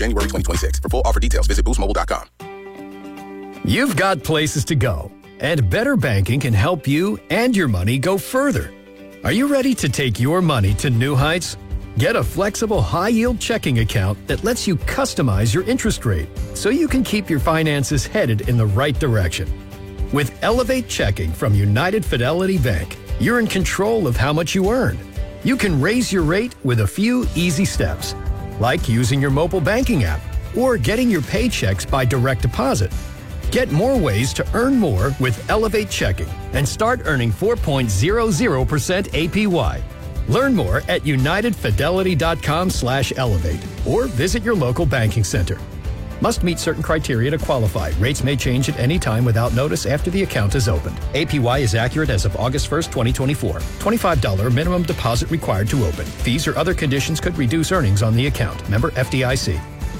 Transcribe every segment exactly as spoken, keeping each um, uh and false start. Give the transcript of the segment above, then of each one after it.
January twenty twenty-six. For full offer details, visit boost mobile dot com. You've got places to go, and Better Banking can help you and your money go further. Are you ready to take your money to new heights? Get a flexible, high-yield checking account that lets you customize your interest rate so you can keep your finances headed in the right direction. With Elevate Checking from United Fidelity Bank, you're in control of how much you earn. You can raise your rate with a few easy steps, like using your mobile banking app or getting your paychecks by direct deposit. Get more ways to earn more with Elevate Checking and start earning four point zero zero percent A P Y. Learn more at unitedfidelity.com slash elevate or visit your local banking center. Must meet certain criteria to qualify. Rates may change at any time without notice after the account is opened. A P Y is accurate as of August first, twenty twenty-four. twenty-five dollars minimum deposit required to open. Fees or other conditions could reduce earnings on the account. Member F D I C.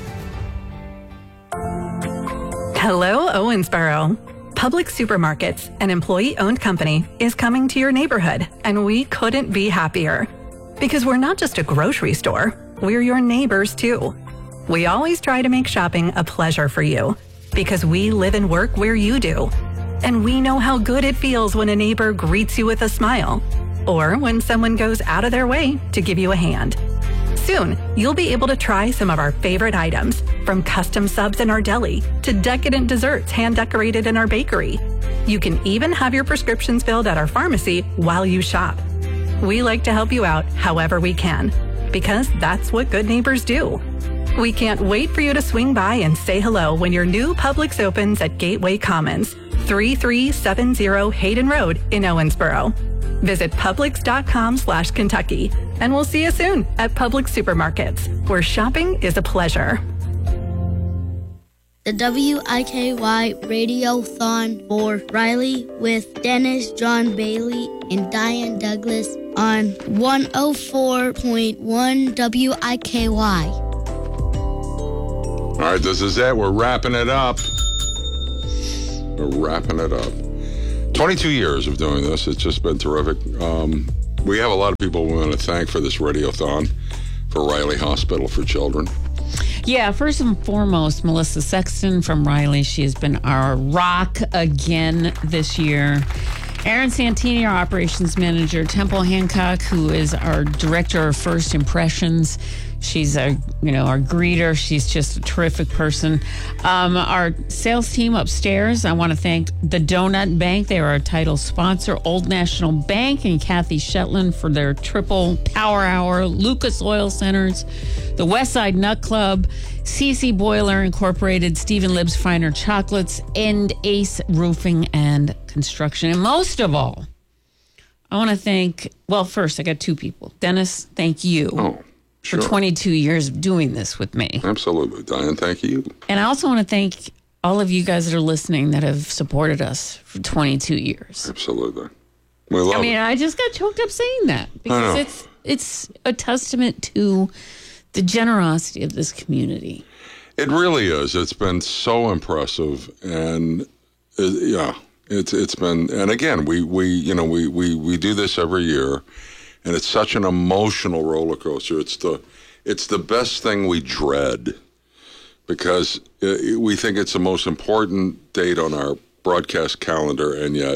Hello, Owensboro. Publix Supermarkets, an employee-owned company, is coming to your neighborhood, and we couldn't be happier. Because we're not just a grocery store, we're your neighbors too. We always try to make shopping a pleasure for you, because we live and work where you do. And we know how good it feels when a neighbor greets you with a smile, or when someone goes out of their way to give you a hand. Soon, you'll be able to try some of our favorite items, from custom subs in our deli to decadent desserts hand-decorated in our bakery. You can even have your prescriptions filled at our pharmacy while you shop. We like to help you out however we can, because that's what good neighbors do. We can't wait for you to swing by and say hello when your new Publix opens at Gateway Commons, thirty-three seventy Hayden Road in Owensboro. Visit Publix.com slash Kentucky, and we'll see you soon at Publix Supermarkets, where shopping is a pleasure. The W I K Y Radiothon for Riley with Dennis John Bailey and Diane Douglas on one oh four point one W I K Y. All right, this is it. We're wrapping it up. We're wrapping it up. twenty-two years of doing this. It's just been terrific. Um, we have a lot of people we want to thank for this radiothon for Riley Hospital for Children. Yeah, first and foremost, Melissa Sexton from Riley. She has been our rock again this year. Aaron Santini, our operations manager. Temple Hancock, who is our director of first impressions. She's a, you know, our greeter. She's just a terrific person. Um, our sales team upstairs, I want to thank the Donut Bank. They are our title sponsor. Old National Bank and Kathy Shetland for their triple power hour. Lucas Oil Centers, the Westside Nut Club, C C Boiler Incorporated, Stephen Libb's Finer Chocolates, and Ace Roofing and Construction. And most of all, I want to thank, well, first, I got two people. Dennis, thank you. Oh. Sure. For twenty-two years of doing this with me. Absolutely, Diane. Thank you. And I also want to thank all of you guys that are listening that have supported us for twenty-two years. Absolutely. We love I mean, it. I just got choked up saying that because it's it's a testament to the generosity of this community. It really is. It's been so impressive, and uh, yeah, it's it's been. And again, we we you know we we we do this every year. And it's such an emotional roller coaster. It's the, it's the best thing we dread because it, we think it's the most important date on our broadcast calendar, and yet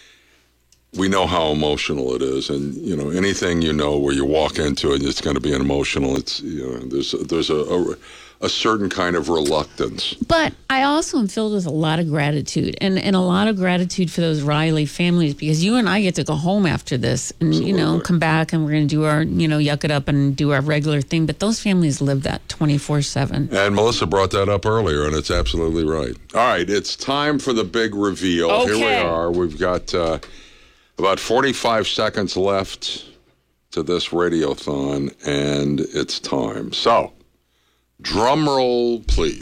we know how emotional it is. And you know, anything you know where you walk into it, it's going to be an emotional. It's you know, there's there's a, a a certain kind of reluctance. But I also am filled with a lot of gratitude and, and a lot of gratitude for those Riley families, because you and I get to go home after this and, Absolutely. you know, come back and we're going to do our, you know, yuck it up and do our regular thing. But those families live that twenty-four seven. And Melissa brought that up earlier, and it's absolutely right. All right, it's time for the big reveal. Okay. Here we are. We've got uh, about forty-five seconds left to this radiothon, and it's time. So, drum roll, please.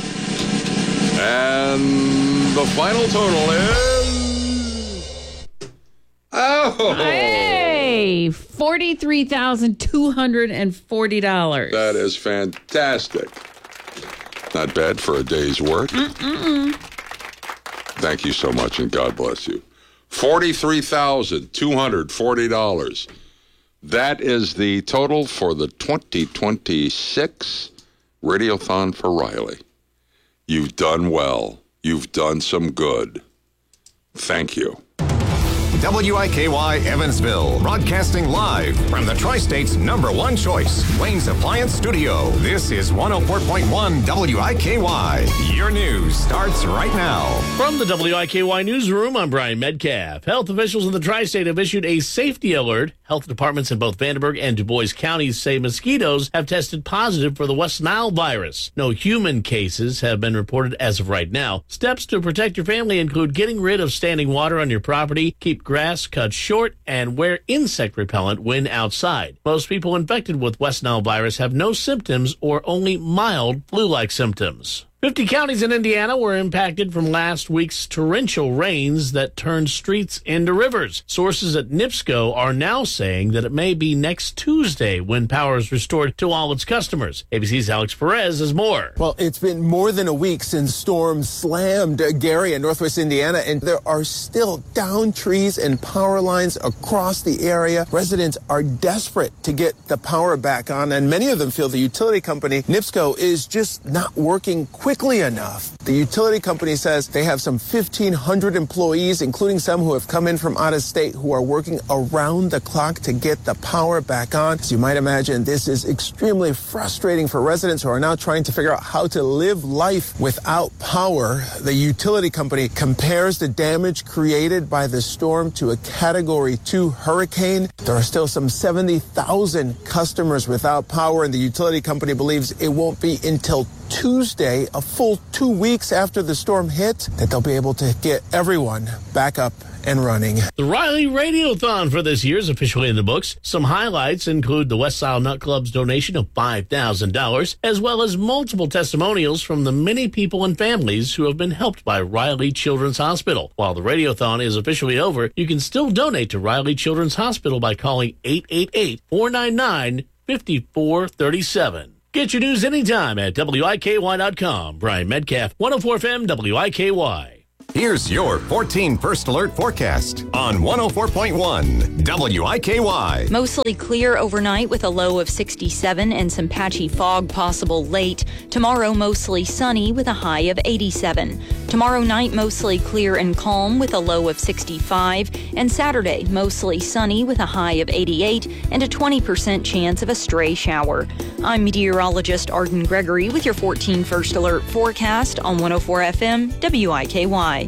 And the final total is... Oh! Hey! forty-three thousand two hundred forty dollars. That is fantastic. Not bad for a day's work. Mm-mm. Thank you so much, and God bless you. forty-three thousand two hundred forty dollars. That is the total for the twenty twenty-six Radiothon for Riley. You've done well. You've done some good. Thank you. W I K Y Evansville, broadcasting live from the Tri-State's number one choice, Wayne's Appliance Studio. This is one oh four point one W I K Y. Your news starts right now. From the W I K Y Newsroom, I'm Brian Metcalf. Health officials in the Tri-State have issued a safety alert. Health departments in both Vandenberg and Du Bois counties say mosquitoes have tested positive for the West Nile virus. No human cases have been reported as of right now. Steps to protect your family include getting rid of standing water on your property, keep grass cut short, and wear insect repellent when outside. Most people infected with West Nile virus have no symptoms or only mild flu-like symptoms. fifty counties in Indiana were impacted from last week's torrential rains that turned streets into rivers. Sources at NIPSCO are now saying that it may be next Tuesday when power is restored to all its customers. A B C's Alex Perez has more. Well, it's been more than a week since storms slammed Gary and northwest Indiana, and there are still downed trees and power lines across the area. Residents are desperate to get the power back on, and many of them feel the utility company, NIPSCO, is just not working quickly. quickly enough. The utility company says they have some fifteen hundred employees, including some who have come in from out of state, who are working around the clock to get the power back on. As you might imagine, this is extremely frustrating for residents who are now trying to figure out how to live life without power. The utility company compares the damage created by the storm to a Category two hurricane. There are still some seventy thousand customers without power, and the utility company believes it won't be until Tuesday, a full two weeks after the storm hit, that they'll be able to get everyone back up and running. The Riley Radiothon for this year is officially in the books. Some highlights include the West Isle Nut Club's donation of five thousand dollars, as well as multiple testimonials from the many people and families who have been helped by Riley Children's Hospital. While the Radiothon is officially over, you can still donate to Riley Children's Hospital by calling eight eight eight, four nine nine, five four three seven. Get your news anytime at W I K Y dot com. Brian Metcalf, one oh four F M W I K Y. Here's your fourteen First Alert forecast on one oh four point one W I K Y. Mostly clear overnight with a low of sixty-seven and some patchy fog possible late. Tomorrow, mostly sunny with a high of eighty-seven. Tomorrow night, mostly clear and calm with a low of sixty-five. And Saturday, mostly sunny with a high of eighty-eight and a twenty percent chance of a stray shower. I'm meteorologist Arden Gregory with your fourteen First Alert forecast on one oh four F M W I K Y.